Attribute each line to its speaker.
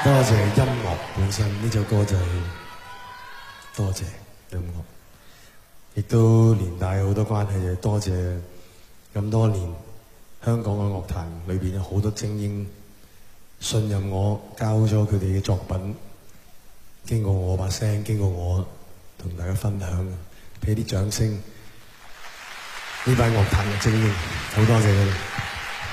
Speaker 1: 多謝音樂本身，呢首歌就係多謝音樂，亦都連帶好多關係，就係多謝咁多年香港嘅樂壇裏邊有好多精英信任我，交咗佢哋嘅作品，經過我把聲，經過我同大家分享，俾啲掌聲呢班樂壇嘅精英，好多謝佢哋。